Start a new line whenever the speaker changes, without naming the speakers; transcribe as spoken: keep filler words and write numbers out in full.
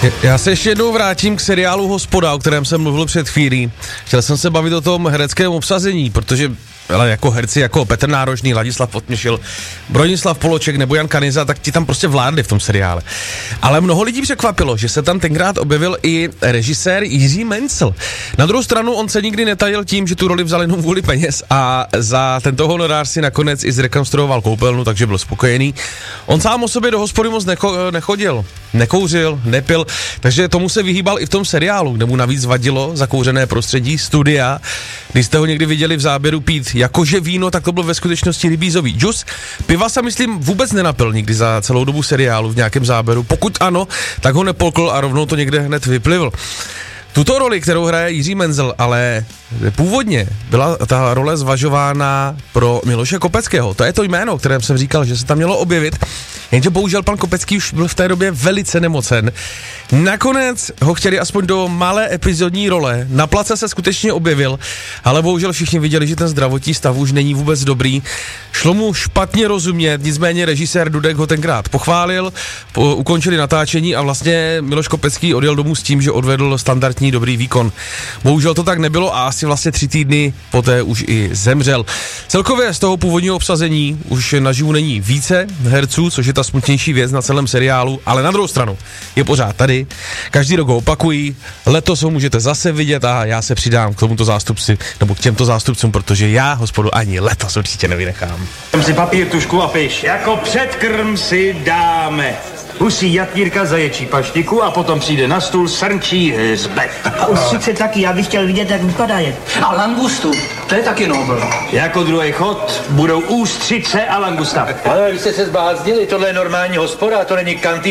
Já se ještě jednou vrátím k seriálu Hospoda, o kterém jsem mluvil před chvílí. Chtěl jsem se bavit o tom hereckém obsazení, protože ale jako herci, jako Petr Nárožný, Ladislav Potměšil, Bronislav Poloček nebo Jan Kaniza, tak ti tam prostě vládli v tom seriále. Ale mnoho lidí překvapilo, že se tam tenkrát objevil i režisér Jiří Mencl. Na druhou stranu on se nikdy netajil tím, že tu roli vzal jenom kvůli peněz a za tento honorář si nakonec i zrekonstruoval koupelnu, takže byl spokojený. On sám o sobě do hospody moc necho- nechodil, nekouřil, nepil, takže tomu se vyhýbal i v tom seriálu, kde mu navíc vadilo zakouřené prostředí studia. Když jste ho někdy viděli v záběru pít jakože víno, tak to byl ve skutečnosti rybízový džus. Piva se, myslím, vůbec nenapil nikdy za celou dobu seriálu v nějakém záběru. Pokud ano, tak ho nepolkl a rovnou to někde hned vyplivl. Tuto roli, kterou hraje Jiří Mencl, ale původně byla ta role zvažována pro Miloše Kopeckého. To je to jméno, o kterém jsem říkal, že se tam mělo objevit. Jenže bohužel pan Kopecký už byl v té době velice nemocen. Nakonec ho chtěli aspoň do malé epizodní role. Na place se skutečně objevil, ale bohužel všichni viděli, že ten zdravotní stav už není vůbec dobrý. Šlo mu špatně rozumět, nicméně režisér Dudek ho tenkrát pochválil, po, ukončili natáčení a vlastně Miloš Kopecký odjel domů s tím, že odvedl standardní dobrý výkon. Bohužel to tak nebylo a asi vlastně tři týdny poté už i zemřel. Celkově z toho původního obsazení už naživu není více herců, což je ta smutnější věc na celém seriálu, ale na druhou stranu je pořád tady. Každý rok ho opakují, letos ho můžete zase vidět a já se přidám k tomuto zástupci, nebo k těmto zástupcům, protože já Hospodu ani letos určitě nevynechám.
Tam si papír, tušku a piš. Jako předkrm si dáme husí jatnírka, zaječí paštiku a potom přijde na stůl srnčí hřbet.
A ostřice taky, já bych chtěl vidět, jak vypadá je.
A langustu, to je taky nobl.
Jako druhý chod budou ústřice a langusta.
Ale vy jste se zbláznili, tohle je normální hospoda, to není kantýna.